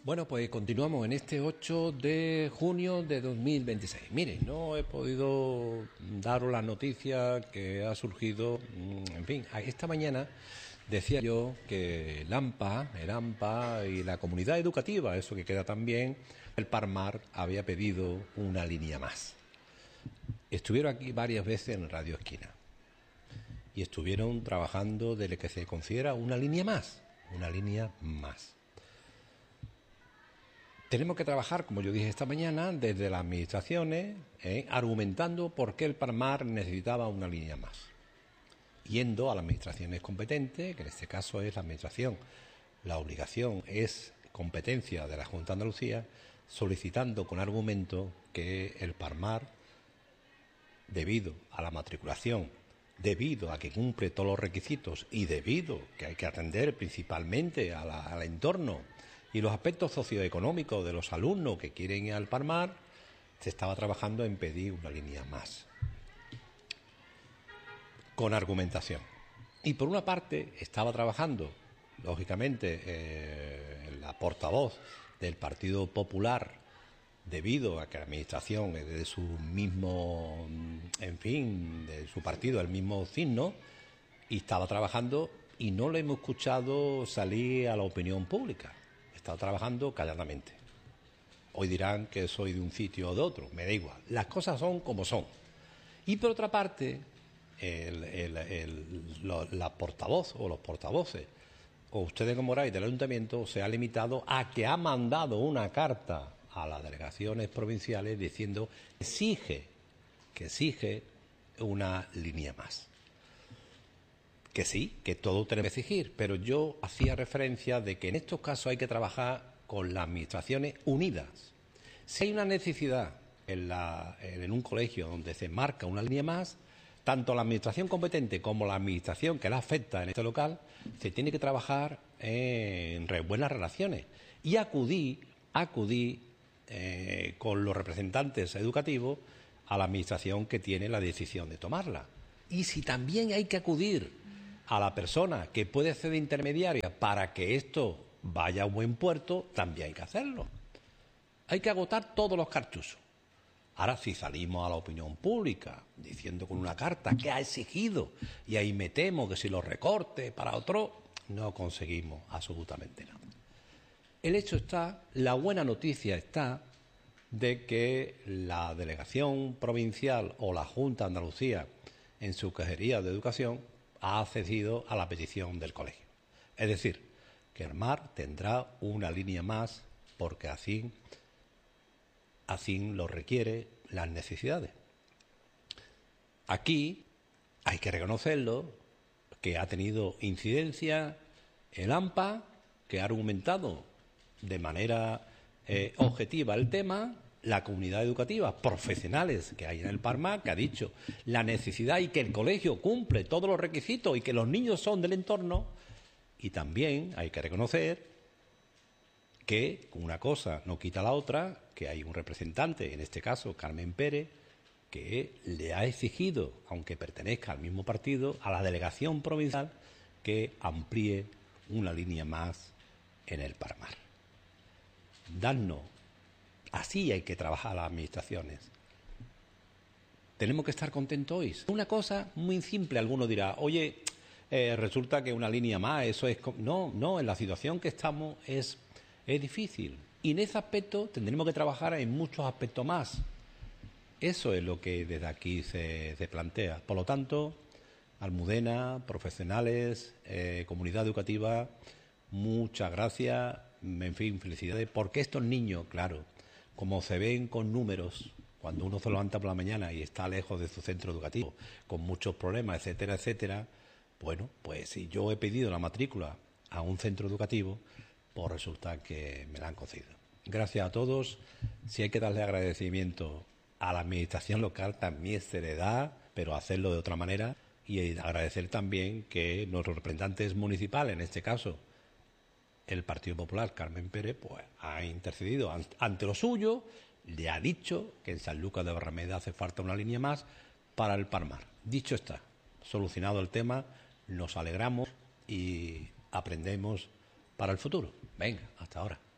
Bueno, pues continuamos en este 8 de junio de 2026. Mire, no he podido daros la noticia que ha surgido, en fin, esta mañana decía yo que el AMPA y la comunidad educativa, eso que queda también, el Parmar había pedido una línea más. Estuvieron aquí varias veces en Radio Esquina y estuvieron trabajando de lo que se considera una línea más. Tenemos que trabajar, como yo dije esta mañana, desde las administraciones, argumentando por qué el Parmar necesitaba una línea más. Yendo a las administraciones competentes, que en este caso es la administración, la obligación es competencia de la Junta de Andalucía, solicitando con argumento que el Parmar, debido a la matriculación, debido a que cumple todos los requisitos y debido a que hay que atender principalmente al entorno y los aspectos socioeconómicos de los alumnos que quieren ir al Parmar, se estaba trabajando en pedir una línea más, con argumentación. Y por una parte estaba trabajando, lógicamente, la portavoz del Partido Popular, debido a que la administración es de su mismo, en fin, de su partido, el mismo signo, y estaba trabajando y no le hemos escuchado salir a la opinión pública. Estado trabajando calladamente. Hoy dirán que soy de un sitio o de otro, me da igual. Las cosas son como son. Y por otra parte, la portavoz o los portavoces, o ustedes como Moray del Ayuntamiento, se ha limitado a que ha mandado una carta a las delegaciones provinciales diciendo que exige una línea más. Que sí, que todo tenemos que exigir, pero yo hacía referencia de que en estos casos hay que trabajar con las administraciones unidas. Si hay una necesidad en un colegio donde se marca una línea más, tanto la administración competente como la administración que la afecta en este local, se tiene que trabajar en buenas relaciones y acudir con los representantes educativos a la administración que tiene la decisión de tomarla. Y si también hay que acudir a la persona que puede ser de intermediaria para que esto vaya a un buen puerto, también hay que hacerlo. Hay que agotar todos los cartuchos. Ahora, si salimos a la opinión pública diciendo con una carta que ha exigido y ahí metemos que si los recortes para otro, no conseguimos absolutamente nada. El hecho está, la buena noticia está de que la delegación provincial o la Junta de Andalucía en su Consejería de Educación ha accedido a la petición del colegio. Es decir, que el MAR tendrá una línea más porque así lo requiere las necesidades. Aquí hay que reconocerlo, que ha tenido incidencia el AMPA, que ha argumentado de manera objetiva el tema, la comunidad educativa, profesionales que hay en el Parmar, que ha dicho la necesidad y que el colegio cumple todos los requisitos y que los niños son del entorno, y también hay que reconocer que una cosa no quita la otra, que hay un representante, en este caso Carmen Pérez, que le ha exigido, aunque pertenezca al mismo partido, a la delegación provincial que amplíe una línea más en el Parmar. Así hay que trabajar las administraciones. Tenemos que estar contentos hoy. Una cosa muy simple, alguno dirá, oye, resulta que una línea más, eso es... No, en la situación que estamos es difícil. Y en ese aspecto tendremos que trabajar en muchos aspectos más. Eso es lo que desde aquí se plantea. Por lo tanto, Almudena, profesionales, comunidad educativa, muchas gracias, en fin, felicidades, porque estos niños, claro, como se ven con números, cuando uno se levanta por la mañana y está lejos de su centro educativo, con muchos problemas, etcétera, etcétera, bueno, pues si yo he pedido la matrícula a un centro educativo, pues resulta que me la han concedido. Gracias a todos. Si hay que darle agradecimiento a la administración local, también se le da, pero hacerlo de otra manera, y agradecer también que nuestros representantes municipales, en este caso el Partido Popular, Carmen Pérez, pues ha intercedido ante lo suyo, le ha dicho que en Sanlúcar de Barrameda hace falta una línea más para el Parmar. Dicho está, solucionado el tema, nos alegramos y aprendemos para el futuro. Venga, hasta ahora.